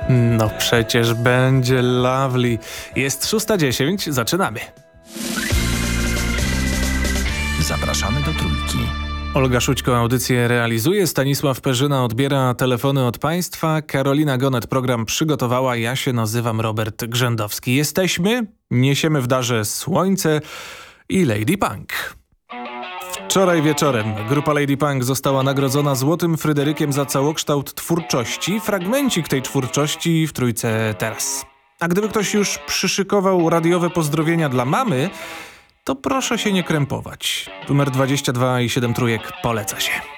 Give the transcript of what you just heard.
No przecież będzie lovely. Jest 6:10, zaczynamy. Zapraszamy do Trójki. Olga Szućko audycję realizuje, Stanisław Perzyna odbiera telefony od Państwa, Karolina Gonet program przygotowała, ja się nazywam Robert Grzędowski. Jesteśmy, niesiemy w darze słońce i Lady Punk. Wczoraj wieczorem grupa Lady Punk została nagrodzona Złotym Fryderykiem za całokształt twórczości. Fragmencik tej twórczości w Trójce teraz. A gdyby ktoś już przyszykował radiowe pozdrowienia dla mamy, to proszę się nie krępować. Numer 22 i 7 trójek poleca się.